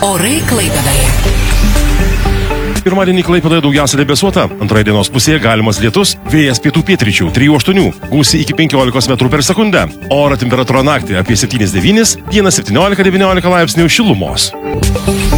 Orai Klaipėdoje. Pirmadienį Klaipėdoje daugiausia debesuota. Antroje dienos pusėje galimas lietus, vėjas pietų pietryčių 3-8, gūsiai iki 15 metrų per sekundę. Oro temperatūra naktį apie 7-9, dieną 17-19 laipsnių šilumos.